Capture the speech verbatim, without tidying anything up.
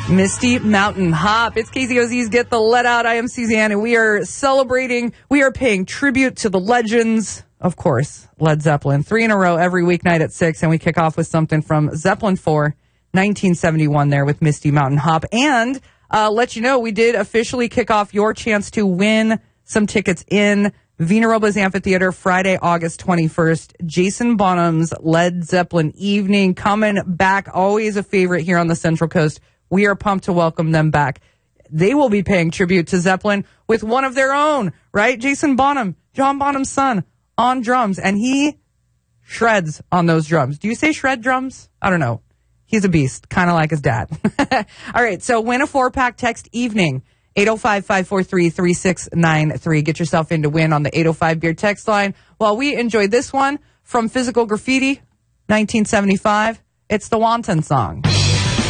Misty Mountain Hop. It's K Z O Z's Get the Let Out. I am Suzanne, and we are celebrating, we are paying tribute to the legends, of course, Led Zeppelin. Three in a row every weeknight at six, and we kick off with something from Zeppelin four, nineteen seventy-one there with Misty Mountain Hop. And uh, let you know, we did officially kick off your chance to win some tickets in Vina Robles Amphitheater Friday, August twenty-first. Jason Bonham's Led Zeppelin evening coming back. Always a favorite here on the Central Coast. We are pumped to welcome them back. They will be paying tribute to Zeppelin with one of their own, right? Jason Bonham, John Bonham's son, on drums. And he shreds on those drums. Do you say shred drums? I don't know. He's a beast, kind of like his dad. All right, so win a four-pack, text evening, eight oh five, five four three, three six nine three. Get yourself in to win on the eight oh five beer text line. While we enjoy this one from Physical Graffiti, nineteen seventy-five, it's the Wanton Song.